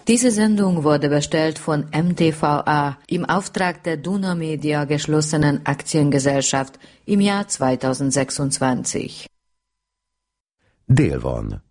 Diese Sendung wurde bestellt von MTVA im Auftrag der Duna Media geschlossenen Aktiengesellschaft im Jahr 2026. Dél van.